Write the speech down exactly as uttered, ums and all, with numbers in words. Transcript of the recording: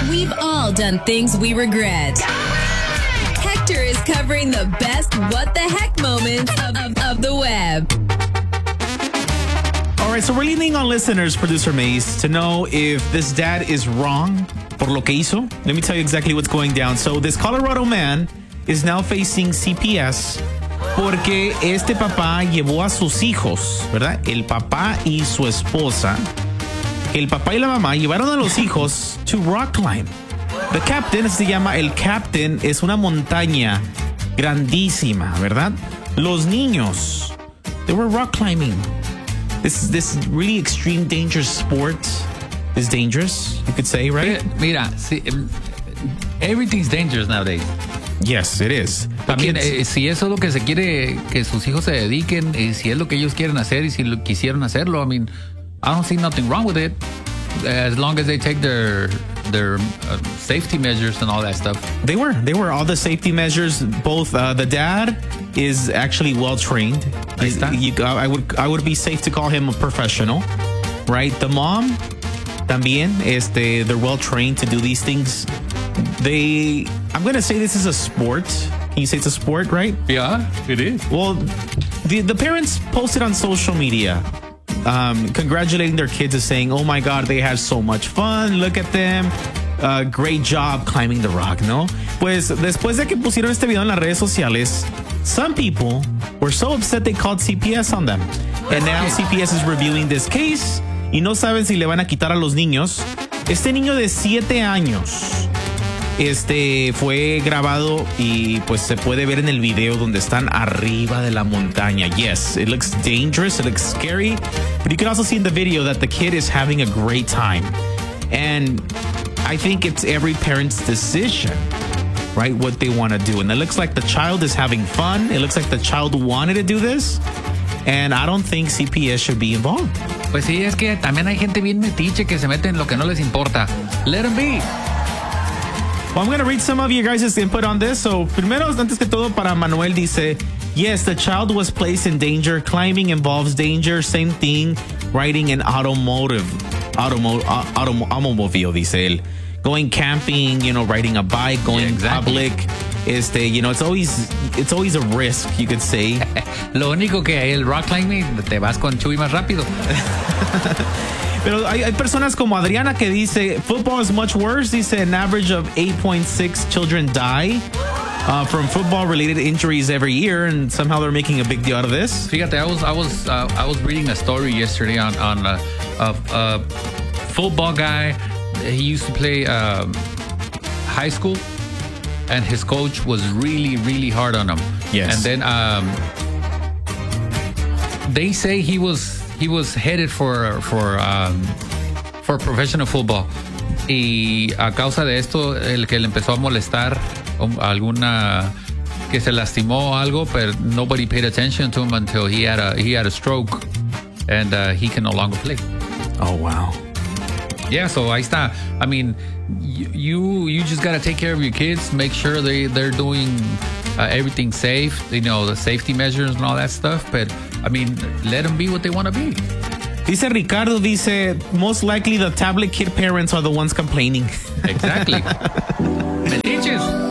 We've all done things we regret. Hector is covering the best what the heck moments of, of, of the web. All right, so we're leaning on listeners, producer Mace, to know if this dad is wrong por lo que hizo. Let me tell you exactly what's going down. So this Colorado man is now facing C P S porque este papá llevó a sus hijos, ¿verdad? El papá y su esposa. El papá y la mamá llevaron a los hijos to rock climb. The Captain se llama El Captain, es una montaña grandísima, ¿verdad? Los niños, they were rock climbing. This this really extreme dangerous sport is dangerous, you could say, right? Mira, sí, everything's dangerous nowadays. Yes, it is. También, eh, si eso es lo que se quiere que sus hijos se dediquen, y si es lo que ellos quieren hacer y si lo quisieron hacerlo, I mean, I don't see nothing wrong with it, as long as they take their their uh, safety measures and all that stuff. They were. They were all the safety measures. Both uh, the dad is actually well trained. Ahí está. You, I would I would be safe to call him a professional, right? The mom, también, este, they're well trained to do these things. They, I'm gonna say this is a sport. Can you say it's a sport, right? Yeah, it is. Well, the the parents posted on social media, um, congratulating their kids and saying, "Oh my God, they had so much fun. Look at them. Uh, great job climbing the rock." No, pues después de que pusieron este video en las redes sociales, some people were so upset they called C P S on them, and now C P S is reviewing this case y no saben si le van a quitar a los niños. Este niño de siete años. Este fue grabado y pues se puede ver en el video donde están arriba de la montaña. Yes, it looks dangerous, it looks scary, but you can also see in the video that the kid is having a great time. And I think it's every parent's decision, right, what they want to do. And it looks like the child is having fun. It looks like the child wanted to do this. And I don't think C P S should be involved. Pues sí, es que también hay gente bien metiche que se mete en lo que no les importa. Let them be. Well, I'm going to read some of you guys' input on this. So, primero, antes que todo, para Manuel dice, yes, the child was placed in danger. Climbing involves danger. Same thing. Riding an automotive, automo, autom, automobile, dice él. Going camping, you know, riding a bike, going yeah, exactly. public. Este, you know, it's always, it's always a risk, you could say. Lo único que el rock climbing, te vas con Chuy más rápido. Pero hay, hay personas como Adriana que dice, football is much worse. Dice, an average of eight point six children die uh, from football-related injuries every year, and somehow they're making a big deal out of this. Fíjate, I was I was uh, I was reading a story yesterday on on uh, a, a football guy. He used to play um, high school, and his coach was really really hard on him. Yes. And then um, they say he was. He was headed for for um, for professional football, y a causa de esto el que le empezó a molestar um, alguna que se lastimó algo, but nobody paid attention to him until he had a he had a stroke, and uh, he can no longer play. Oh wow. Yeah, so ahí está. I mean, you you just gotta take care of your kids, make sure they they're doing uh, everything safe, you know, the safety measures and all that stuff, but I mean, let them be what they want to be. Dice Ricardo, dice, most likely the tablet kid parents are the ones complaining. Exactly. Metiches.